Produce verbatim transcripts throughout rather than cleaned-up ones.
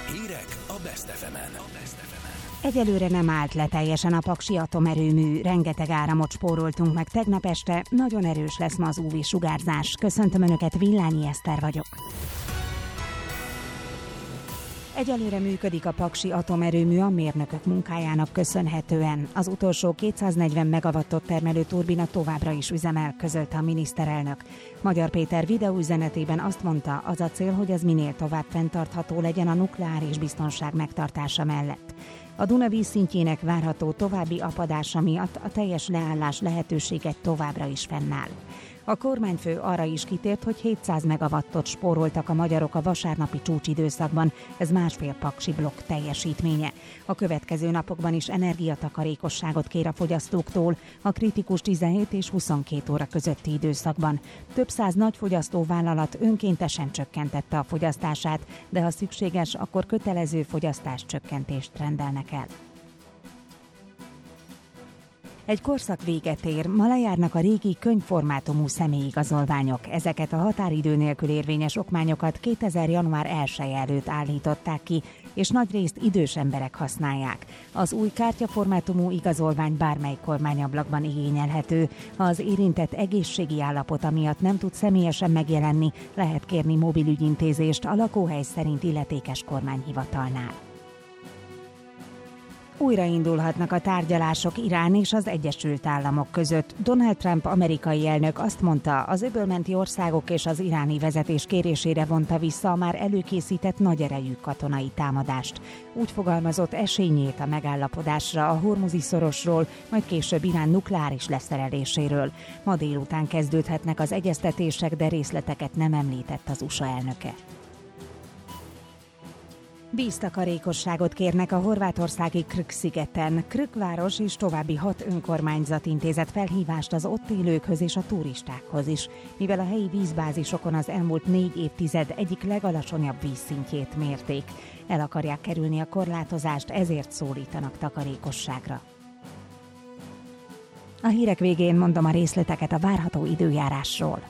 Hírek a Best ef emen. Egyelőre nem állt le teljesen a paksi atomerőmű, rengeteg áramot spóroltunk meg tegnap este, nagyon erős lesz ma az ú vé-sugárzás. Köszöntöm Önöket, Villányi Eszter vagyok. Egyelőre működik a paksi atomerőmű a mérnökök munkájának köszönhetően. Az utolsó kétszáznegyven megawattot termelő turbina továbbra is üzemel, közölte a miniszterelnök. Magyar Péter videóüzenetében azt mondta, az a cél, hogy ez minél tovább fenntartható legyen a nukleáris biztonság megtartása mellett. A Duna vízszintjének várható további apadása miatt a teljes leállás lehetősége továbbra is fennáll. A kormányfő arra is kitért, hogy hétszáz megawattot spóroltak a magyarok a vasárnapi csúcsidőszakban, ez másfél paksi blokk teljesítménye. A következő napokban is energiatakarékosságot kér a fogyasztóktól a kritikus tizenhét és huszonkét óra közötti időszakban. Több száz nagyfogyasztó vállalat önkéntesen csökkentette a fogyasztását, de ha szükséges, akkor kötelező fogyasztáscsökkentést rendelnek el. Egy korszak véget ér, ma lejárnak a régi könyvformátumú személyigazolványok. Ezeket a határidő nélkül érvényes okmányokat kétezer január elseje előtt állították ki, és nagyrészt idős emberek használják. Az új kártyaformátumú igazolvány bármely kormányablakban igényelhető. Ha az érintett egészségi állapota miatt nem tud személyesen megjelenni, lehet kérni mobilügyintézést a lakóhely szerint illetékes kormányhivatalnál. Újraindulhatnak a tárgyalások Irán és az Egyesült Államok között. Donald Trump amerikai elnök azt mondta, az öbölmenti országok és az iráni vezetés kérésére vonta vissza a már előkészített nagy erejű katonai támadást. Úgy fogalmazott esényét a megállapodásra a Hormuzi szorosról, majd később Irán nukleáris leszereléséről. Ma délután kezdődhetnek az egyeztetések, de részleteket nem említett az u es á elnöke. Víztakarékosságot kérnek a horvátországi Krk-szigeten. Krk város és további hat önkormányzat intézett felhívást az ott élőkhöz és a turistákhoz is, mivel a helyi vízbázisokon az elmúlt négy évtized egyik legalacsonyabb vízszintjét mérték. El akarják kerülni a korlátozást, ezért szólítanak takarékosságra. A hírek végén mondom a részleteket a várható időjárásról.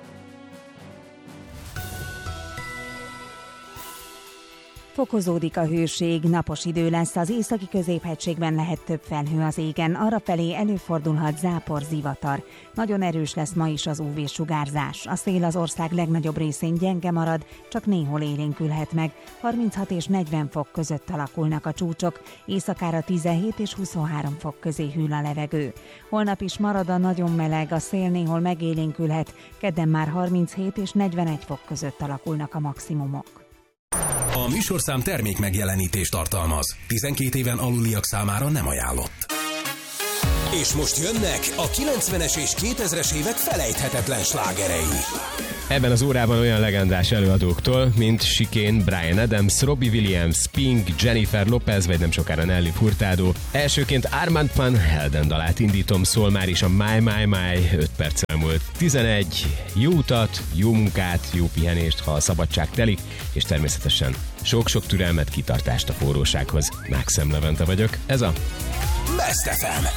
Fokozódik a hőség, napos idő lesz, az északi középhegységben lehet több felhő az égen, arrafelé előfordulhat zápor, zivatar. Nagyon erős lesz ma is az ú vé-sugárzás. A szél az ország legnagyobb részén gyenge marad, csak néhol élénkülhet meg. harminchat és negyven fok között alakulnak a csúcsok, éjszakára tizenhét és huszonhárom fok közé hűl a levegő. Holnap is marad a nagyon meleg, a szél néhol megélénkülhet, kedden már harminchét és negyvenegy fok között alakulnak a maximumok. A műsorszám termék megjelenítést tartalmaz. tizenkét éven aluliak számára nem ajánlott. És most jönnek a kilencvenes és kétezres évek felejthetetlen slágerei. Ebben az órában olyan legendás előadóktól, mint Chicane, Bryan Adams, Robbie Williams, Pink, Jennifer Lopez, vagy nem sokára Nelly Furtado. Elsőként Armand van Helden dalát indítom, szól már is a My My My, öt perccel múlt tizenegy. Jó utat, jó munkát, jó pihenést, ha a szabadság telik, és természetesen sok-sok türelmet, kitartást a forrósághoz. Mákszem Levente vagyok, ez a Best ef em.